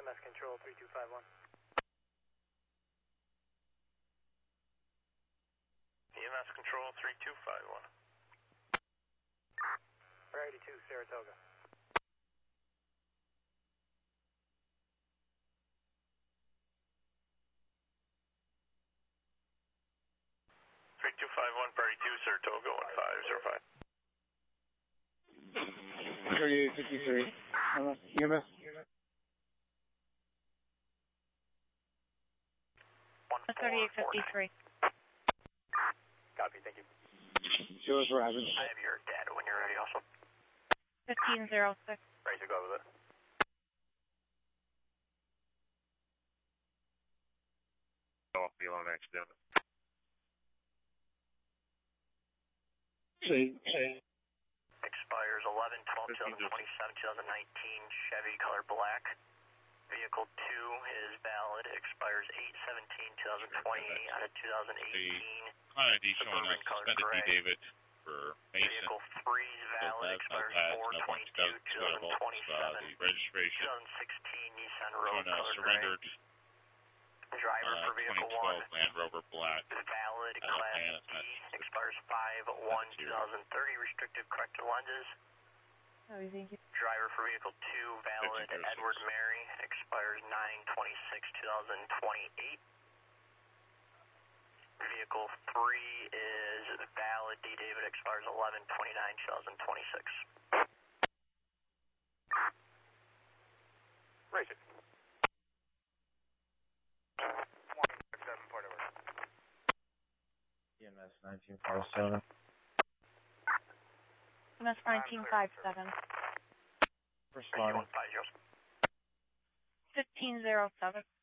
EMS control 3251. EMS control 3251. Priority 2, Saratoga. Priority 2, Saratoga 1505. 3853. EMS. 3853. Copy, thank you. Show us what happens. I have your data when you're ready also. 1506. Ready to go with it. Off the on accident. Say. Expires 11/12/2027, 2019, Chevy color black. Vehicle 2 is valid, expires 8/17/2020 out of 2018. ID showing us suspended D-David for Mason. Vehicle 3 is valid, expires 4/22/2027. The registration 2016 Nissan Rogue showing us color surrendered gray. Driver for vehicle 1 2012 Land Rover Black. valid, class D, expires 5/1/2030, restrictive corrected lenses. Oh, thank you. Driver for vehicle 2 valid, Edward Mary, expires 9/26/2028. Vehicle 3 is valid, D David, expires 11/29/2026. Raise it. 157, Port over. EMS 1957. MS 1957. Responding. 5150. 1507.